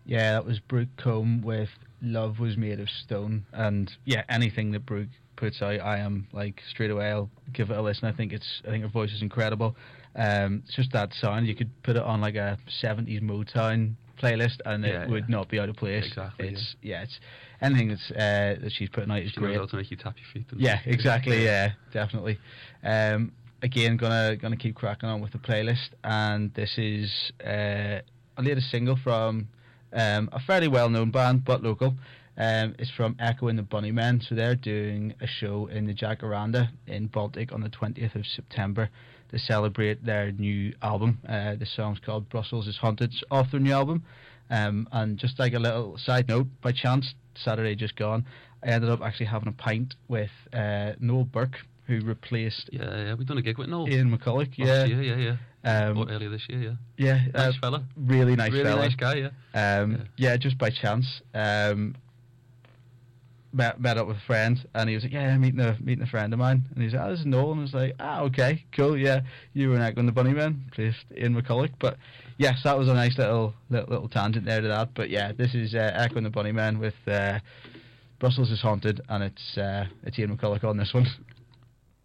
Yeah, that was Brooke Combe with Love Was Made of Stone. And yeah, anything that Brooke puts out, I am like straight away I'll give it a listen. I think her voice is incredible. It's just that sound. You could put it on like a 70s Motown playlist and it would not be out of place. Exactly. It's anything that she's putting out is she great. Knows how to make you tap your feet. Yeah, exactly. Yeah, definitely. Again, gonna keep cracking on with the playlist, and this is a latest single from a fairly well-known band but local. It's from Echo and the Bunnymen. So they're doing a show in the Jacaranda in Baltic on the 20th of September to celebrate their new album. The song's called Brussels is Haunted. It's off their new album. And just like a little side note, by chance, Saturday just gone, I ended up actually having a pint with Noel Burke, who replaced we've done a gig with Noel. Ian McCulloch. Earlier this year. Nice fella. Really nice fella. Really nice guy. Just by chance. Met up with a friend, and he was like, meeting a friend of mine, and he's like, this is Noel, and I was like, okay, cool, you were an Echo and the Bunnymen, placed Ian McCulloch. But yes, that was a nice little tangent there to that. But yeah, this is Echo and the Bunnymen with Brussels is Haunted, and it's Ian McCulloch on this one.